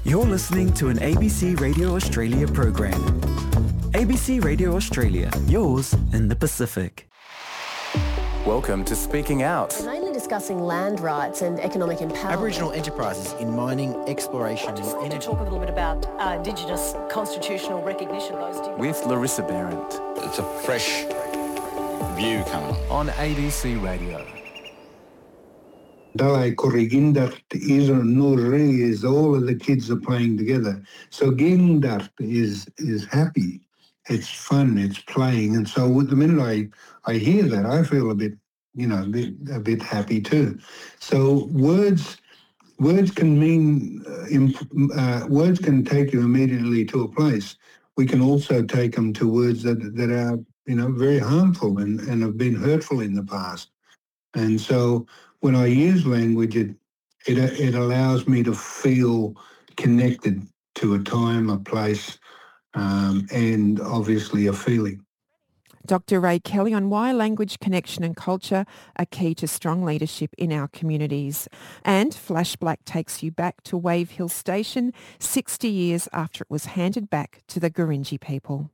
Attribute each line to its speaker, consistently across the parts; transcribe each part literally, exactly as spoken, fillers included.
Speaker 1: You're listening to an A B C Radio Australia program. A B C Radio Australia, yours in the Pacific. Welcome to Speaking Out.
Speaker 2: Mainly discussing land rights and economic empowerment.
Speaker 3: Aboriginal enterprises in mining, exploration and
Speaker 4: just
Speaker 3: energy.
Speaker 4: To talk a little bit about uh, Indigenous constitutional recognition. Those
Speaker 1: With Larissa Behrendt.
Speaker 5: It's a fresh view coming
Speaker 1: on A B C Radio.
Speaker 6: Dalai Korigindart is Nuri is all of the kids are playing together. So Gindart is is happy. It's fun, it's playing. And so with the minute I, I hear that, I feel a bit, you know, a bit, a bit happy too. So words words can mean, uh, imp, uh, words can take you immediately to a place. We can also take them to words that, that are, you know, very harmful and, and have been hurtful in the past. And so when I use language, it, it it allows me to feel connected to a time, a place, um, and obviously a feeling.
Speaker 7: Doctor Ray Kelly on why language, connection and culture are key to strong leadership in our communities. And Flash Black takes you back to Wave Hill Station sixty years after it was handed back to the Gurindji people.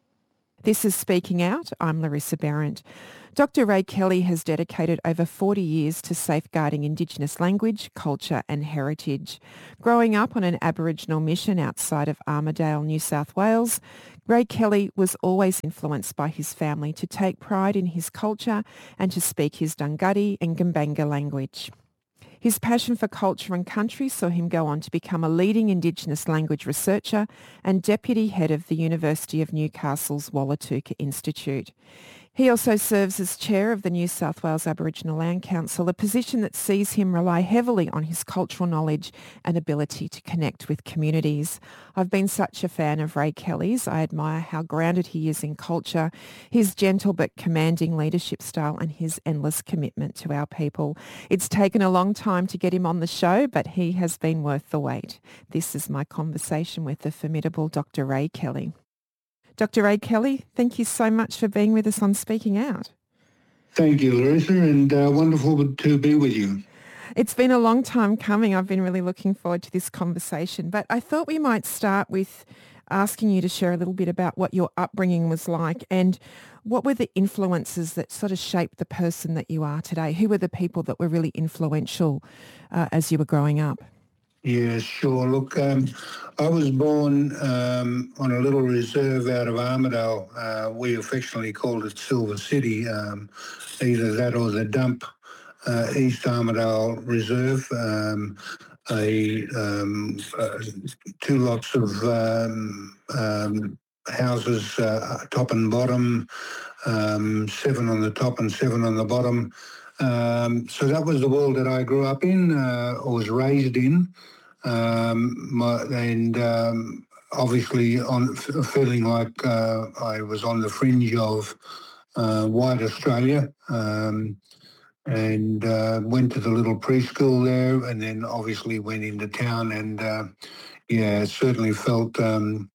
Speaker 7: This is Speaking Out. I'm Larissa Behrendt. Doctor Ray Kelly has dedicated over forty years to safeguarding Indigenous language, culture and heritage. Growing up on an Aboriginal mission outside of Armidale, New South Wales, Ray Kelly was always influenced by his family to take pride in his culture and to speak his Dunghutti and Gumbaynggirr language. His passion for culture and country saw him go on to become a leading Indigenous language researcher and deputy head of the University of Newcastle's Wallatuka Institute. He also serves as chair of the New South Wales Aboriginal Land Council, a position that sees him rely heavily on his cultural knowledge and ability to connect with communities. I've been such a fan of Ray Kelly's. I admire how grounded he is in culture, his gentle but commanding leadership style and his endless commitment to our people. It's taken a long time to get him on the show, but he has been worth the wait. This is my conversation with the formidable Doctor Ray Kelly. Doctor Ray Kelly, thank you so much for being with us on Speaking Out.
Speaker 6: Thank you, Larissa, and uh, wonderful to be with you.
Speaker 7: It's been a long time coming. I've been really looking forward to this conversation, but I thought we might start with asking you to share a little bit about what your upbringing was like and what were the influences that sort of shaped the person that you are today? Who were the people that were really influential uh, as you were growing up?
Speaker 6: Yeah, sure. Look, um, I was born um, on a little reserve out of Armidale. Uh, we affectionately called it Silver City, um, either that or the dump, uh, East Armidale Reserve. Um, a um, uh, two lots of um, um, houses, uh, top and bottom, um, seven on the top and seven on the bottom. Um, so that was the world that I grew up in, uh, or was raised in, um, my, and um, obviously on f- feeling like uh, I was on the fringe of uh, white Australia, um, and uh, went to the little preschool there, and then obviously went into town, and uh, yeah, certainly felt. Um,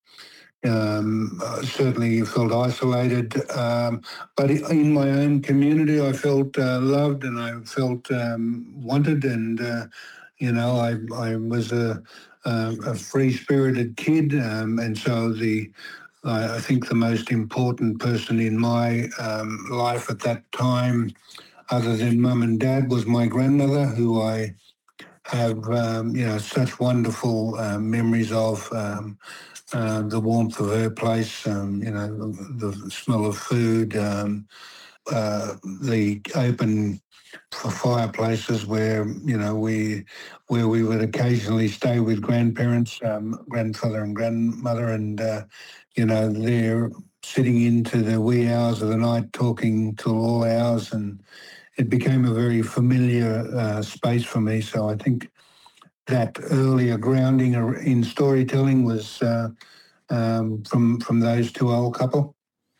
Speaker 6: Um, uh, certainly felt isolated, um, but in my own community I felt uh, loved and I felt um, wanted, and uh, you know I I was a, a, a free-spirited kid, um, and so the uh, I think the most important person in my um, life at that time, other than mum and dad, was my grandmother, who I have um, you know such wonderful uh, memories of. Um, Uh, the warmth of her place, um, you know, the, the smell of food, um, uh, the open fireplaces where, you know, we where we would occasionally stay with grandparents, um, grandfather and grandmother, and, uh, you know, they're sitting into the wee hours of the night talking till all hours, and it became a very familiar uh, space for me. So I think that earlier grounding in storytelling was uh, um, from from those two old couple.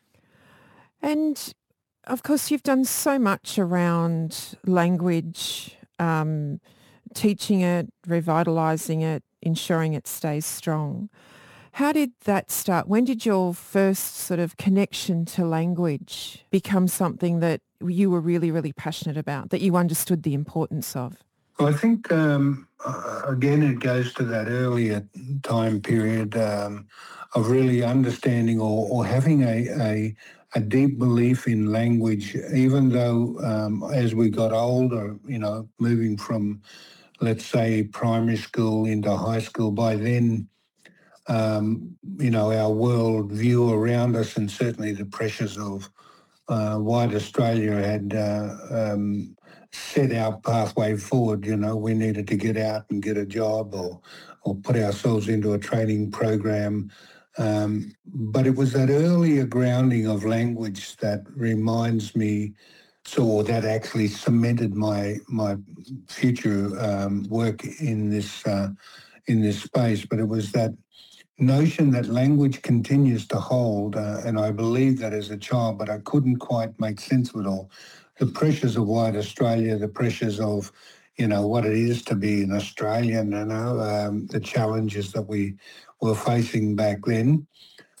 Speaker 7: And of course, you've done so much around language, um, teaching it, revitalising it, ensuring it stays strong. How did that start? When did your first sort of connection to language become something that you were really, really passionate about, that you understood the importance of?
Speaker 6: Well, I think, um, uh, again, it goes to that earlier time period um, of really understanding or, or having a, a a deep belief in language, even though um, as we got older, you know, moving from, let's say, primary school into high school, by then, um, you know, our world view around us and certainly the pressures of uh, white Australia had uh, um, set our pathway forward. You know, we needed to get out and get a job or, or put ourselves into a training program. Um, but it was that earlier grounding of language that reminds me, so that actually cemented my my future um, work in this uh, in this space. But it was that notion that language continues to hold, uh, and I believed that as a child, but I couldn't quite make sense of it all. The pressures of white Australia, the pressures of, you know, what it is to be an Australian, you know, um, the challenges that we were facing back then.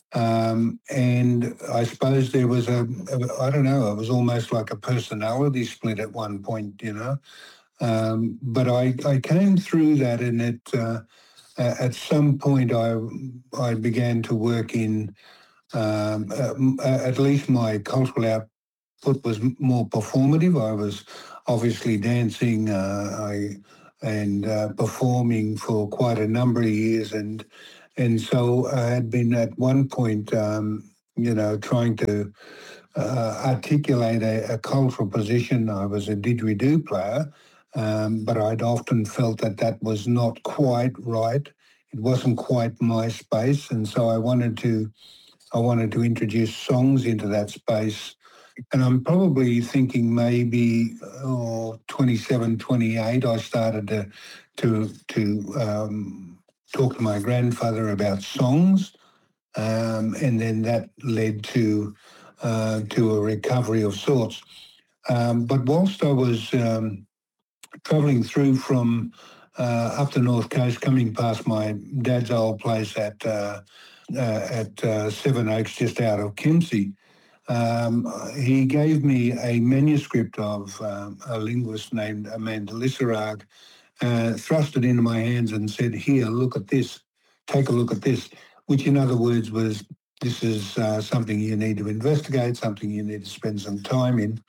Speaker 6: Um, and I suppose there was a, a, I don't know, it was almost like a personality split at one point, you know. Um, but I, I came through that, and it, uh, at some point I, I began to work in, um, uh, at least my cultural output was more performative. I was obviously dancing uh, I, and uh, performing for quite a number of years, and and so I had been at one point, um, you know, trying to uh, articulate a, a cultural position. I was a didgeridoo player, um, but I'd often felt that that was not quite right. It wasn't quite my space, and so I wanted to, I wanted to introduce songs into that space. And I'm probably thinking maybe oh, twenty-seven, twenty-eight, I started to to to um, talk to my grandfather about songs, um, and then that led to uh, to a recovery of sorts. Um, but whilst I was um, travelling through from uh, up the North Coast, coming past my dad's old place at uh, uh, at uh, Seven Oaks, just out of Kempsey, Um, he gave me a manuscript of um, a linguist named Amanda Lissarag, uh, thrust it into my hands and said, here, look at this, take a look at this, which in other words was, this is uh, something you need to investigate, something you need to spend some time in.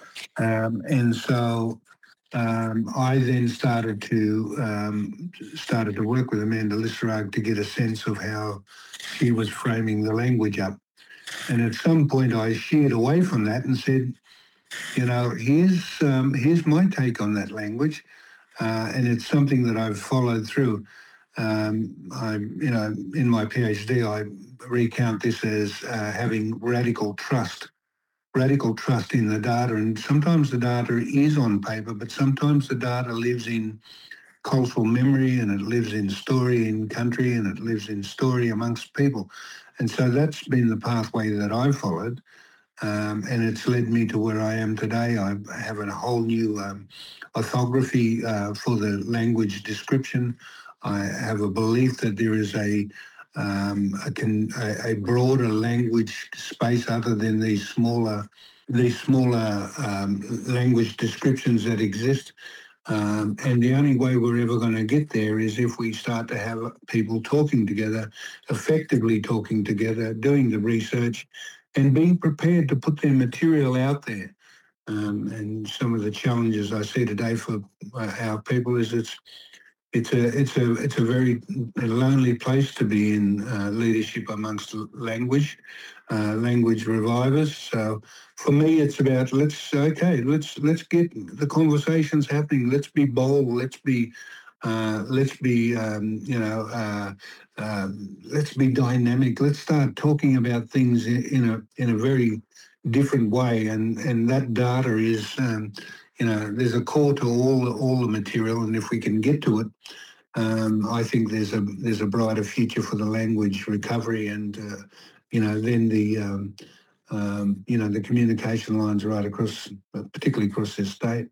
Speaker 6: Um, and so um, I then started to um, started to work with Amanda Lissarag to get a sense of how she was framing the language up. And at some point I sheered away from that and said, you know, here's um, here's my take on that language, uh, and it's something that I've followed through. Um, I, you know, in my PhD, I recount this as uh, having radical trust, radical trust in the data. And sometimes the data is on paper, but sometimes the data lives in cultural memory, and it lives in story in country, and it lives in story amongst people. And so that's been the pathway that I've followed, um, and it's led me to where I am today. I have a whole new um, orthography uh, for the language description. I have a belief that there is a, um, a, can, a, a broader language space other than these smaller, these smaller um, language descriptions that exist. Um, and the only way we're ever going to get there is if we start to have people talking together, effectively talking together, doing the research, and being prepared to put their material out there. Um, and some of the challenges I see today for uh, our people is it's it's a it's a it's a very lonely place to be in uh, leadership amongst language, uh, language revivers. So for me, it's about let's okay, let's let's get the conversations happening. Let's be bold. Let's be uh, let's be um, you know uh, uh, let's be dynamic. Let's start talking about things in, in a in a very different way. And and that data is um, you know there's a core to all all the material, and if we can get to it, um, I think there's a there's a brighter future for the language recovery, and uh, you know then the um, Um, you know, the communication lines right across, particularly across this state.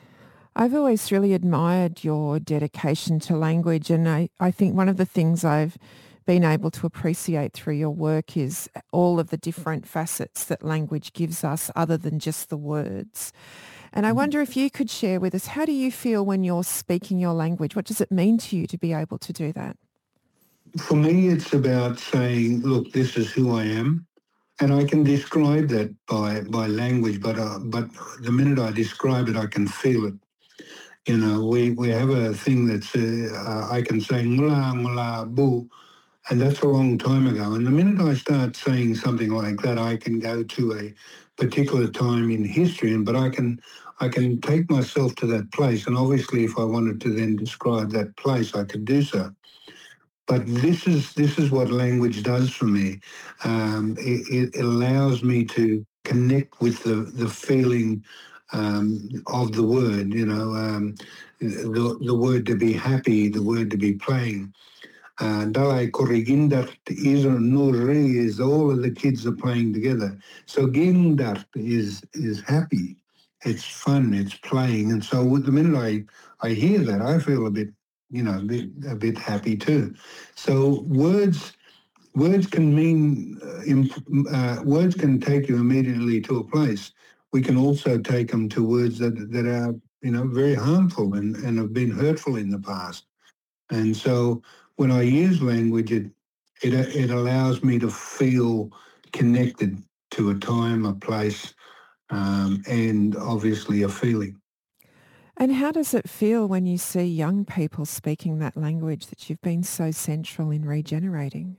Speaker 7: I've always really admired your dedication to language, and I, I think one of the things I've been able to appreciate through your work is all of the different facets that language gives us other than just the words. And I wonder if you could share with us, how do you feel when you're speaking your language? What does it mean to you to be able to do that?
Speaker 6: For me, it's about saying, look, this is who I am. And I can describe that by, by language, but uh, but the minute I describe it, I can feel it. You know, we, we have a thing that's, uh, I can say, mula, mula, boo, and that's a long time ago. And the minute I start saying something like that, I can go to a particular time in history, and but I can I can take myself to that place. And obviously, if I wanted to then describe that place, I could do so. But this is this is what language does for me. Um, it, it allows me to connect with the, the feeling um, of the word, you know, um, the, the word to be happy, the word to be playing. Uh, Dalai Korigindart is Nuri is all of the kids are playing together. So Gindart is is happy. It's fun, it's playing. And so with the minute I, I hear that, I feel a bit, you know, a bit, a bit happy too. So words words can mean, uh, imp- uh, words can take you immediately to a place. We can also take them to words that, that are, you know, very harmful and, and have been hurtful in the past. And so when I use language, it, it it allows me to feel connected to a time, a place, um, and obviously a feeling.
Speaker 7: And how does it feel when you see young people speaking that language that you've been so central in regenerating?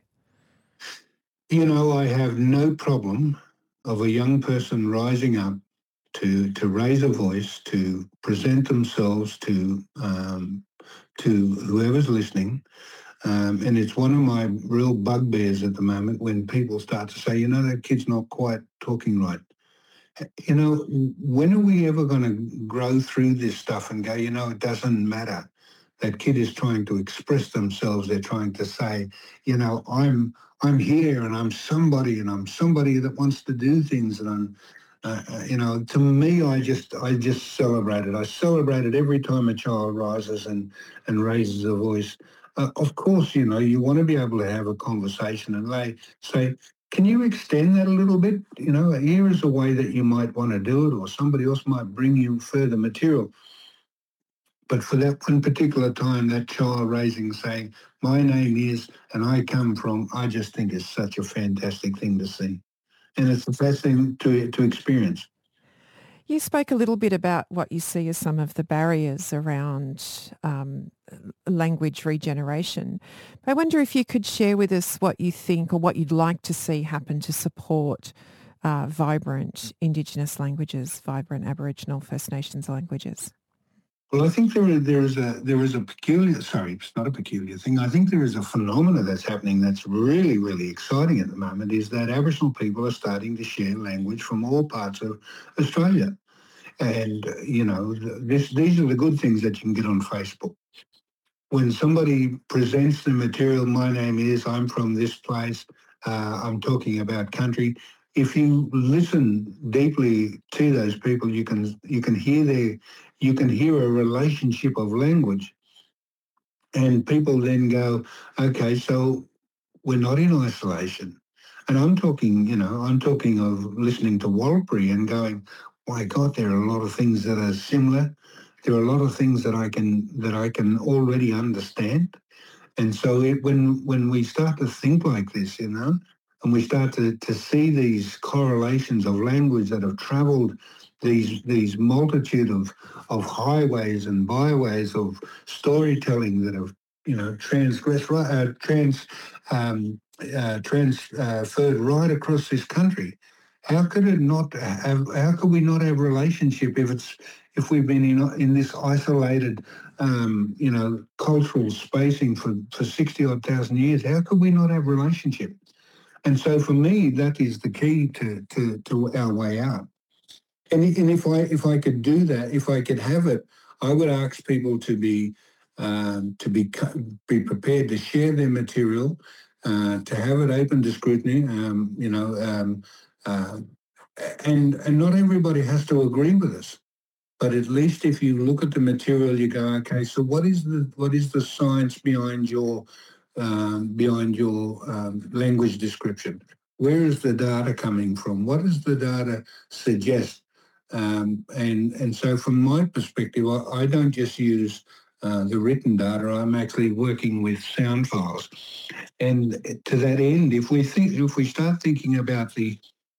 Speaker 6: You know, I have no problem of a young person rising up to to raise a voice, to present themselves to um, to whoever's listening. Um, and it's one of my real bugbears at the moment when people start to say, you know, that kid's not quite talking right. You know, when are we ever going to grow through this stuff and go, you know, it doesn't matter. That kid is trying to express themselves. They're trying to say, you know, I'm I'm here and I'm somebody and I'm somebody that wants to do things. And I'm, uh, you know, to me, I just I just celebrate it. I celebrate it every time a child rises and, and raises a voice. Uh, of course, you know, you want to be able to have a conversation and they say, can you extend that a little bit? You know, here is a way that you might want to do it, or somebody else might bring you further material. But for that one particular time, that child raising, saying, my name is, and I come from, I just think is such a fantastic thing to see. And it's the best thing to, to experience.
Speaker 7: You spoke a little bit about what you see as some of the barriers around um, language regeneration. I wonder if you could share with us what you think or what you'd like to see happen to support uh, vibrant Indigenous languages, vibrant Aboriginal First Nations languages.
Speaker 6: Well, I think there is, there is a there is a peculiar, sorry, it's not a peculiar thing. I think there is a phenomena that's happening that's really, really exciting at the moment, is that Aboriginal people are starting to share language from all parts of Australia. And, you know, this, these are the good things that you can get on Facebook. When somebody presents the material, my name is, I'm from this place, uh, I'm talking about country. If you listen deeply to those people, you can you can hear their you can hear a relationship of language, and people then go, okay, so we're not in isolation. And I'm talking, you know, I'm talking of listening to Warlpiri and going, my God, there are a lot of things that are similar. There are a lot of things that I can that I can already understand. And so it, when when we start to think like this, you know, and we start to, to see these correlations of language that have travelled these these multitude of of highways and byways of storytelling that have, you know, transgressed, uh, trans um, uh, transferred right across this country. How could it not have? How could we not have a relationship if it's if we've been in in this isolated, um, you know, cultural spacing for for sixty odd thousand years? How could we not have a relationship? And so for me, that is the key to, to, to our way out. And, and if I if I could do that, if I could have it, I would ask people to be um, to be be prepared to share their material, uh, to have it open to scrutiny. Um, you know, um, uh, and and not everybody has to agree with us, but at least if you look at the material, you go, okay, so what is the what is the science behind your Um, behind your um, language description? Where is the data coming from? What does the data suggest Um, and, and so from my perspective, I, I don't just use uh, the written data, I'm actually working with sound files. And to that end, if we think, if we start thinking about the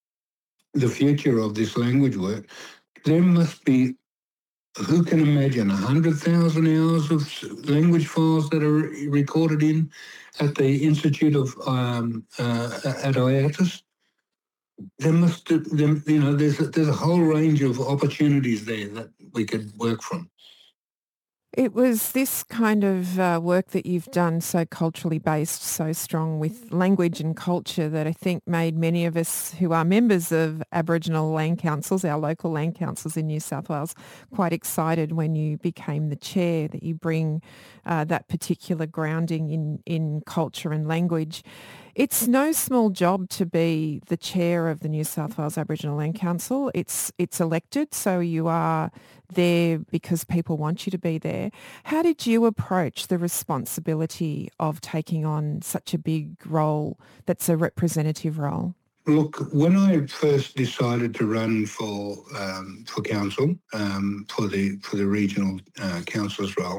Speaker 6: the future of this language work, there must be, who can imagine, one hundred thousand hours of language files that are recorded in at the Institute of, um, uh, at I A T A S? There must, there, you know, there's a, there's a whole range of opportunities there that we could work from.
Speaker 7: It was this kind of uh, work that you've done, so culturally based, so strong with language and culture, that I think made many of us who are members of Aboriginal land councils, our local land councils in New South Wales, quite excited when you became the chair, that you bring uh, that particular grounding in, in culture and language. It's no small job to be the chair of the New South Wales Aboriginal Land Council. It's it's elected, so you are there because people want you to be there. How did you approach the responsibility of taking on such a big role that's a representative role?
Speaker 6: Look, when I first decided to run for um, for council, um, for the for the regional uh, council's role,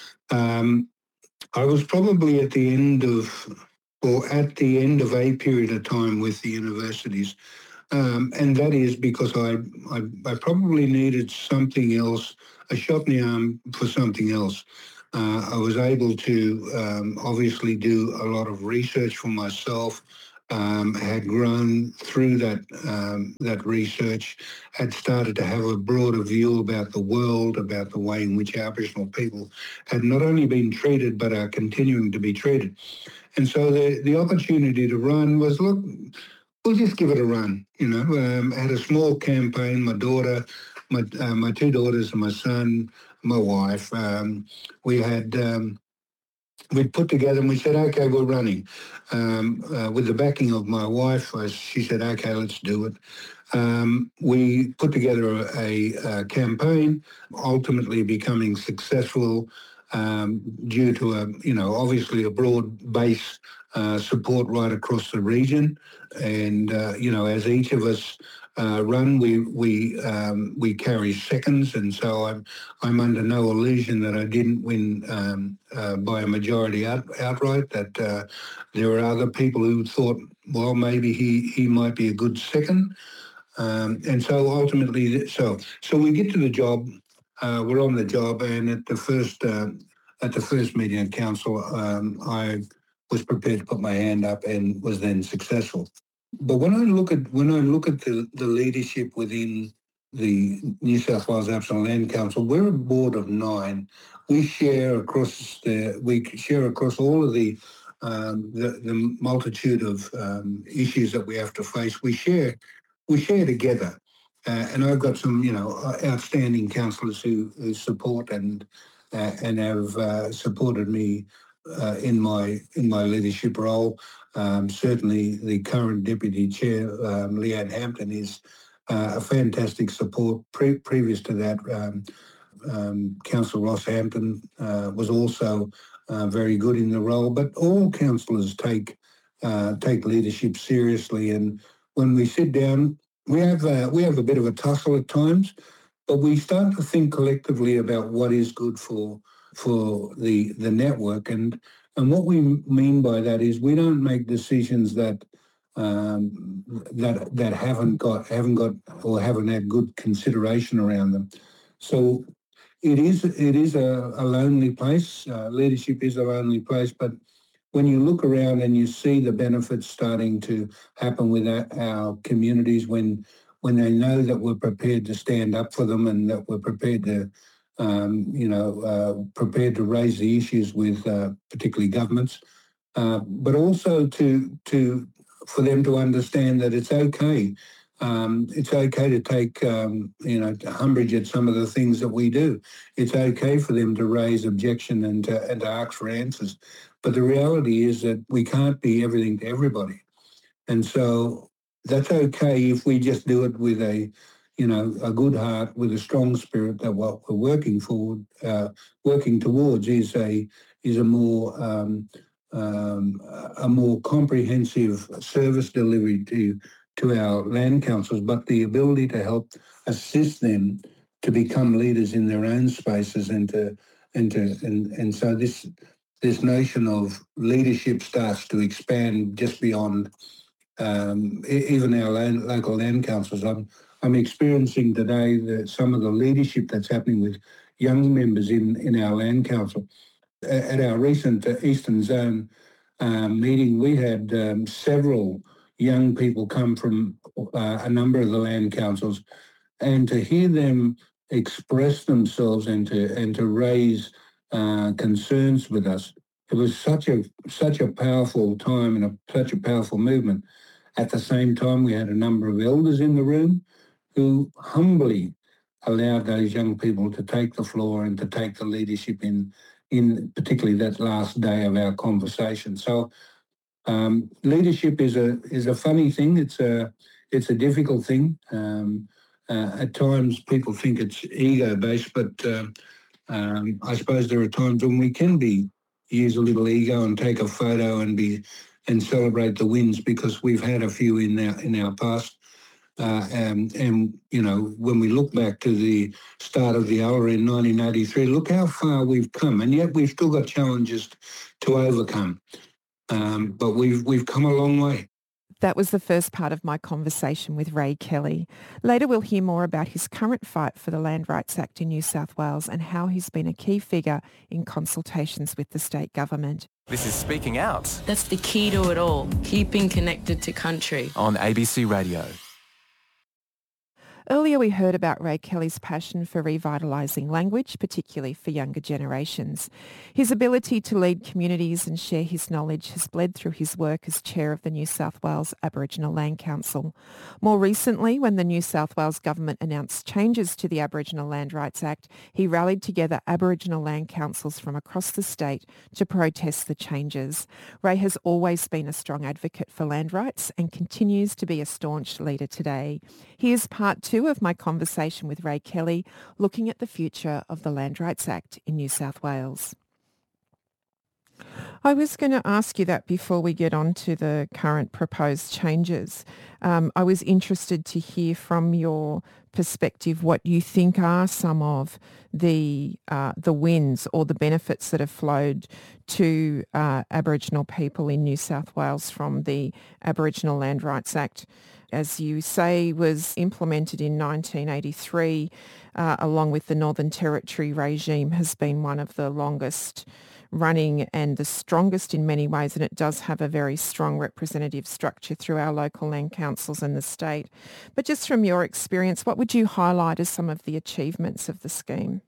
Speaker 6: um, I was probably at the end of or at the end of a period of time with the universities. Um, and that is because I, I I probably needed something else, a shot in the arm for something else. Uh, I was able to um, obviously do a lot of research for myself, um, had grown through that um, that research, had started to have a broader view about the world, about the way in which Aboriginal people had not only been treated but are continuing to be treated. And so the, the opportunity to run was, look, we'll just give it a run, you know. Um, I had a small campaign, my daughter, my uh, my two daughters and my son, my wife. Um, we had, um, we'd put together and we said, okay, we're running. Um, uh, with the backing of my wife, I, she said, okay, let's do it. Um, we put together a, a campaign, ultimately becoming successful, Um, due to a, you know, obviously a broad base uh, support right across the region, and uh, you know, as each of us uh, run, we we um, we carry seconds, and so I'm I'm under no illusion that I didn't win um, uh, by a majority out, outright. That uh, there were other people who thought, well, maybe he he might be a good second, um, and so ultimately, so so we get to the job. Uh, we're on the job, and at the first uh, at the first meeting of council, um, I was prepared to put my hand up and was then successful. But when I look at when I look at the, the leadership within the New South Wales Aboriginal Land Council, we're a board of nine. We share across the we share across all of the um, the, the multitude of um, issues that we have to face. We share we share together. Uh, and I've got some, you know, outstanding councillors who, who support and uh, and have uh, supported me uh, in my in my leadership role. Um, certainly, the current deputy chair, um, Leanne Hampton, is uh, a fantastic support. Pre- previous to that, um, um, Councillor Ross Hampton uh, was also uh, very good in the role. But all councillors take uh, take leadership seriously, and when we sit down, We have uh, we have a bit of a tussle at times, but we start to think collectively about what is good for for the the network, and and what we mean by that is we don't make decisions that um, that that haven't got haven't got or haven't had good consideration around them. So it is it is a, a lonely place. Uh, leadership is a lonely place, but when you look around and you see the benefits starting to happen with our, our communities, when when they know that we're prepared to stand up for them and that we're prepared to, um, you know, uh, prepared to raise the issues with uh, particularly governments, uh, but also to to for them to understand that it's okay. Um, it's okay to take, um, you know, umbrage at some of the things that we do. It's okay for them to raise objection and to, and to ask for answers. But the reality is that we can't be everything to everybody. And so that's okay if we just do it with a, you know, a good heart, with a strong spirit, that what we're working forward, uh, working towards is a is a more um, um, a more comprehensive service delivery to to our land councils, but the ability to help assist them to become leaders in their own spaces and to and to and, and so this this notion of leadership starts to expand just beyond um, even our land, local land councils. I'm I'm experiencing today that some of the leadership that's happening with young members in, in our land council. At our recent Eastern Zone um, meeting, we had um, several young people come from uh, a number of the land councils, and to hear them express themselves and to and to raise uh, concerns with us, it was such a such a powerful time and a, such a powerful movement. At the same time, we had a number of elders in the room who humbly allowed those young people to take the floor and to take the leadership in in particularly that last day of our conversation. So um, leadership is a is a funny thing. It's a it's a difficult thing. Um, uh, at times, people think it's ego-based, but uh, um, I suppose there are times when we can be use a little ego and take a photo and be and celebrate the wins, because we've had a few in our in our past. Uh, and, and, you know, when we look back to the start of the Ella in nineteen eighty-three, look how far we've come, and yet we've still got challenges to overcome. Um, but we've we've come a long way.
Speaker 7: That was the first part of my conversation with Ray Kelly. Later we'll hear more about his current fight for the Land Rights Act in New South Wales and how he's been a key figure in consultations with the state government.
Speaker 1: This is Speaking Out.
Speaker 8: That's the key to it all, keeping connected to country.
Speaker 1: On A B C Radio.
Speaker 7: Earlier we heard about Ray Kelly's passion for revitalising language, particularly for younger generations. His ability to lead communities and share his knowledge has bled through his work as chair of the New South Wales Aboriginal Land Council. More recently, when the New South Wales government announced changes to the Aboriginal Land Rights Act, he rallied together Aboriginal land councils from across the state to protest the changes. Ray has always been a strong advocate for land rights and continues to be a staunch leader today. Here's part two of my conversation with Ray Kelly, looking at the future of the Land Rights Act in New South Wales. I was going to ask you that before we get on to the current proposed changes. Um, I was interested to hear from your perspective what you think are some of the uh, the wins or the benefits that have flowed to uh, Aboriginal people in New South Wales from the Aboriginal Land Rights Act. As you say, was implemented in nineteen eighty-three, uh, along with the Northern Territory regime, has been one of the longest running and the strongest in many ways, and it does have a very strong representative structure through our local land councils and the state. But just from your experience, what would you highlight as some of the achievements of the scheme?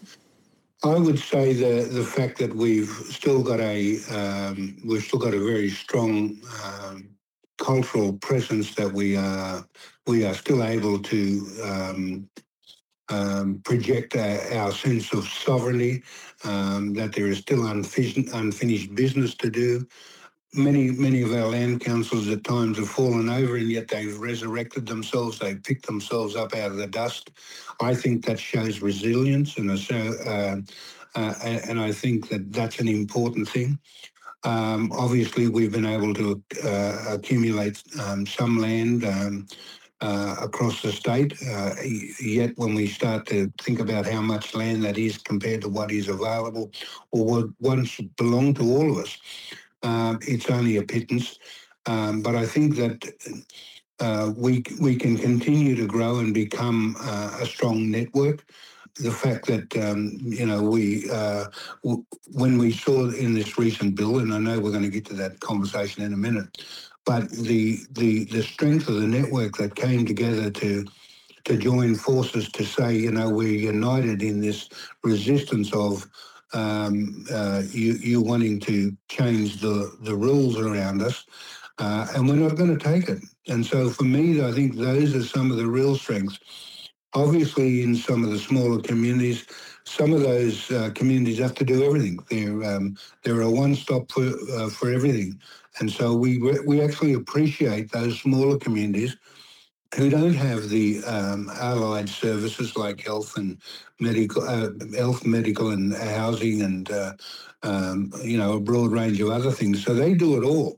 Speaker 6: I would say the the fact that we've still got a um, we've still got a very strong um, cultural presence, that we are we are still able to um, um, project our, our sense of sovereignty, um, that there is still unfinished, unfinished business to do. Many many of our land councils at times have fallen over, and yet they've resurrected themselves. They've picked themselves up out of the dust. I think that shows resilience, and so uh, uh, and I think that that's an important thing. Um, obviously, we've been able to uh, accumulate um, some land um, uh, across the state, uh, yet when we start to think about how much land that is compared to what is available or what once belonged to all of us, uh, it's only a pittance. Um, but I think that uh, we, we can continue to grow and become uh, a strong network. The fact that, um, you know, we, uh, w- when we saw in this recent bill, and I know we're going to get to that conversation in a minute, but the the the strength of the network that came together to to join forces to say, you know, we're united in this resistance of um, uh, you, you wanting to change the, the rules around us, uh, and we're not going to take it. And so for me, I think those are some of the real strengths. Obviously, in some of the smaller communities, some of those uh, communities have to do everything. They're um, they're a one-stop for uh, for everything, and so we we actually appreciate those smaller communities who don't have the um, allied services like health and medical, uh, health, medical, and housing, and uh, um, you know, a broad range of other things. So they do it all.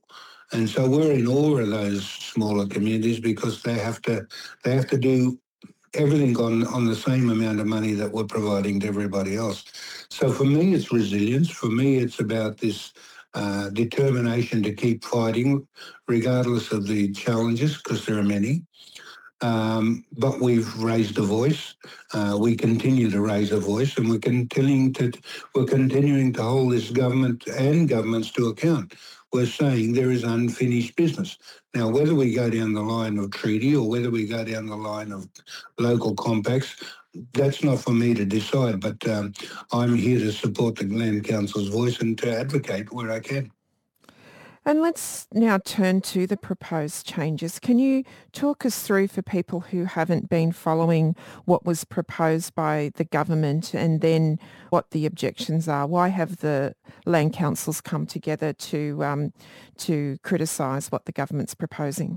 Speaker 6: And so we're in awe of those smaller communities because they have to they have to do everything on, on the same amount of money that we're providing to everybody else. So for me, it's resilience. For me, it's about this uh, determination to keep fighting regardless of the challenges, because there are many. Um, but we've raised a voice. Uh, we continue to raise a voice, and we're continuing to we're continuing to hold this government and governments to account. We're saying there is unfinished business. Now, whether we go down the line of treaty or whether we go down the line of local compacts, that's not for me to decide. But um, I'm here to support the Land Council's voice and to advocate where I can.
Speaker 7: And let's now turn to the proposed changes. Can you talk us through, for people who haven't been following, what was proposed by the government and then what the objections are? Why have the land councils come together to um, to criticise what the government's proposing?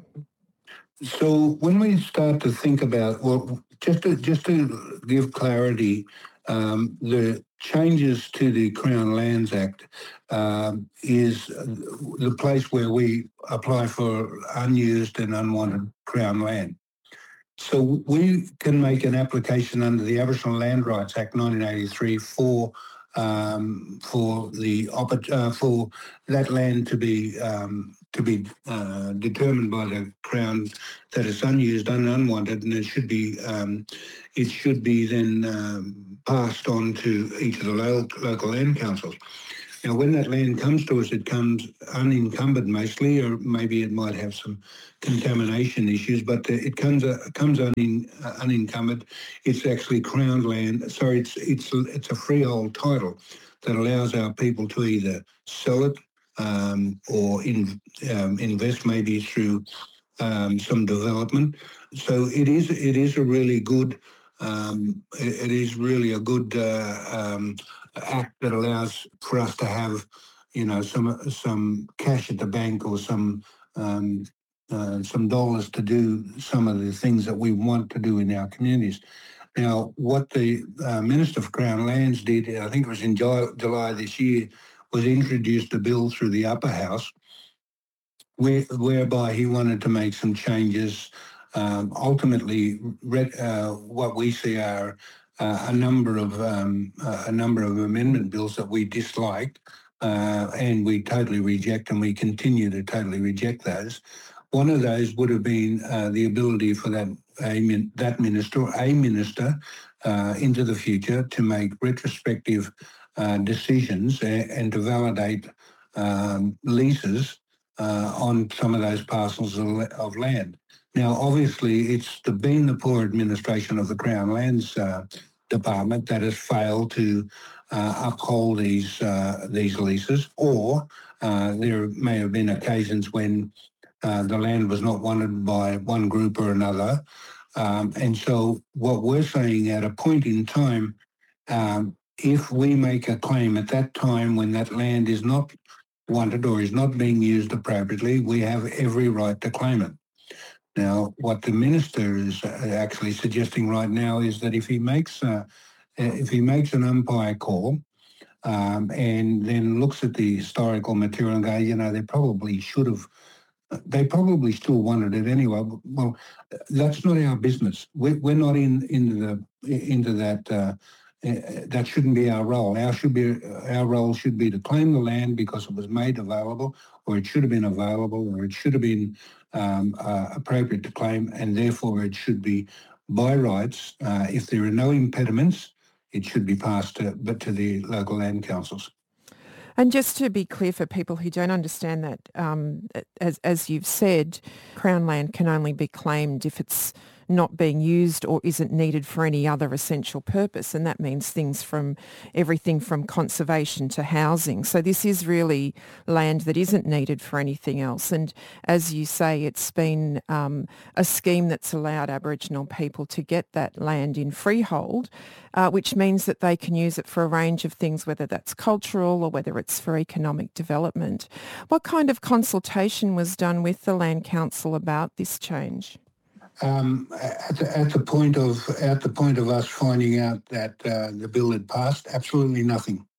Speaker 6: So when we start to think about, well, just to, just to give clarity, um, the changes to the Crown Lands Act um, is the place where we apply for unused and unwanted Crown land. So we can make an application under the Aboriginal Land Rights Act nineteen eighty-three for um, for the uh, for that land to be um, to be uh, determined by the Crown that it's unused and unwanted, and it should be um, it should be then um, passed on to each of the local, local land councils. Now, when that land comes to us, it comes unencumbered mostly, or maybe it might have some contamination issues, but it comes uh, comes unen, uh, unencumbered. It's actually Crown land. Sorry, it's it's it's a freehold title that allows our people to either sell it um, or in, um, invest maybe through um, some development. So it is it is a really good. Um, it, it is really a good. Uh, um, act that allows for us to have, you know, some some cash at the bank or some um, uh, some dollars to do some of the things that we want to do in our communities. Now, what the uh, Minister for Crown Lands did, I think it was in July this year, was introduced a bill through the upper house where, whereby he wanted to make some changes. Um, ultimately, uh, what we see are Uh, a number of um, uh, a number of amendment bills that we disliked, uh, and we totally reject, and we continue to totally reject those. One of those would have been uh, the ability for that a, that minister, or a minister, uh, into the future to make retrospective uh, decisions and, and to validate um, leases uh, on some of those parcels of, of land. Now, obviously, it's the, been the poor administration of the Crown Lands uh, Department that has failed to uh, uphold these uh, these leases, or uh, there may have been occasions when uh, the land was not wanted by one group or another. Um, and so what we're saying, at a point in time, um, if we make a claim at that time when that land is not wanted or is not being used appropriately, we have every right to claim it. Now, what the minister is actually suggesting right now is that if he makes uh, if he makes an umpire call um, and then looks at the historical material and go, you know, they probably should have, they probably still wanted it anyway. Well, that's not our business. We're, we're not in into the into that. Uh, that shouldn't be our role. Our should be our role should be to claim the land because it was made available, or it should have been available, or it should have been um, uh, appropriate to claim, and therefore it should be by rights. Uh, if there are no impediments, it should be passed to, but to the local land councils.
Speaker 7: And just to be clear for people who don't understand that, um, as as you've said, Crown land can only be claimed if it's not being used or isn't needed for any other essential purpose, and that means things from everything from conservation to housing. So this is really land that isn't needed for anything else. And as you say, it's been um, a scheme that's allowed Aboriginal people to get that land in freehold, uh, which means that they can use it for a range of things, whether that's cultural or whether it's for economic development. What kind of consultation was done with the Land Council about this change?
Speaker 6: Um, at, the, at the point of at the point of us finding out that uh, the bill had passed, absolutely nothing,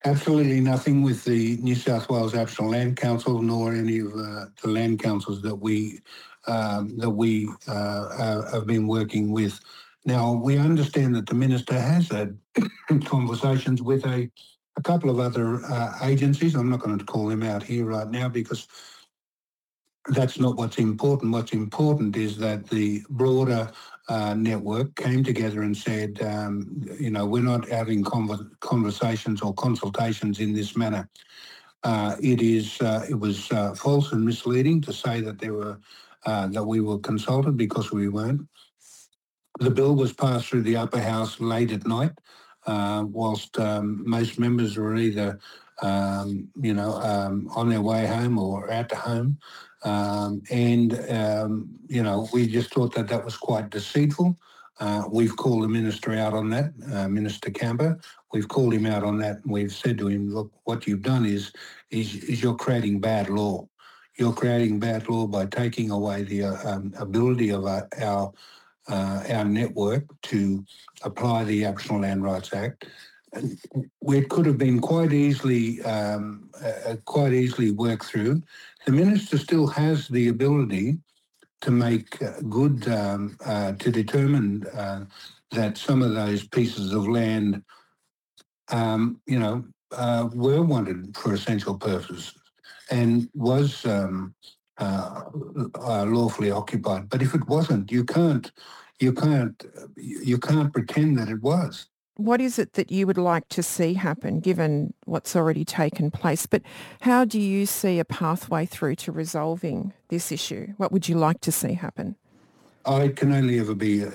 Speaker 6: Absolutely nothing with the New South Wales Aboriginal Land Council, nor any of uh, the land councils that we um, that we uh, have been working with. Now, we understand that the Minister has had conversations with a, a couple of other uh, agencies. I'm not going to call them out here right now because that's not what's important. What's important is that the broader uh, network came together and said, um, you know, we're not having conver- conversations or consultations in this manner. Uh, it is. Uh, it was uh, false and misleading to say that there were uh, that we were consulted, because we weren't. The bill was passed through the upper house late at night, uh, whilst um, most members were either, um, you know, um, on their way home or at home. Um, and, um, you know, we just thought that that was quite deceitful. Uh, we've called the Minister out on that, uh, Minister Camper. We've called him out on that, and we've said to him, look, what you've done is, is, is you're creating bad law. You're creating bad law by taking away the uh, um, ability of our, our Uh, our network to apply the Aboriginal Land Rights Act. And it could have been quite easily, um, uh, quite easily worked through. The Minister still has the ability to make uh, good, um, uh, to determine uh, that some of those pieces of land, um, you know, uh, were wanted for essential purposes and was um, uh, uh, lawfully occupied. But if it wasn't, you can't, you can't, you can't pretend that it was.
Speaker 7: What is it that you would like to see happen, given what's already taken place? But how do you see a pathway through to resolving this issue? What would you like to see happen?
Speaker 6: Oh, it can only ever be